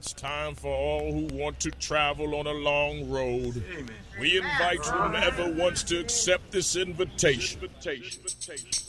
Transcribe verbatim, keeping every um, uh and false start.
It's time for all who want to travel on a long road. Amen. We invite whomever wants to accept this invitation.